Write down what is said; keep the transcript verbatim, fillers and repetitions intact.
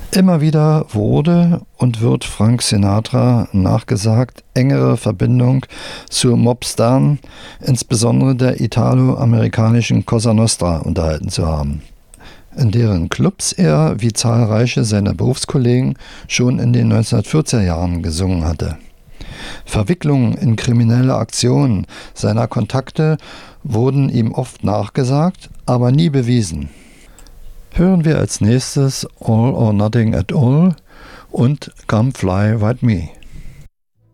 Immer wieder wurde und wird Frank Sinatra nachgesagt, engere Verbindung zur Mobstern, insbesondere der italo-amerikanischen Cosa Nostra, unterhalten zu haben, in deren Clubs er, wie zahlreiche seiner Berufskollegen, schon in den neunzehnhundertvierziger Jahren gesungen hatte. Verwicklungen in kriminelle Aktionen seiner Kontakte wurden ihm oft nachgesagt, aber nie bewiesen. Hören wir als nächstes All or Nothing at All und Come Fly With Me.